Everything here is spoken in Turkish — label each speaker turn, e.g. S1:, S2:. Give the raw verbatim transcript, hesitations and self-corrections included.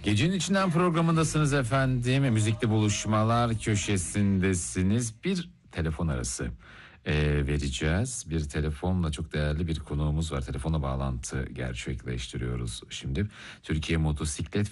S1: Gecenin içinden programındasınız efendim. Müzikli buluşmalar köşesindesiniz. Bir telefon arası e, vereceğiz. Bir telefonla çok değerli bir konuğumuz var. Telefona bağlantı gerçekleştiriyoruz şimdi. Türkiye Motosiklet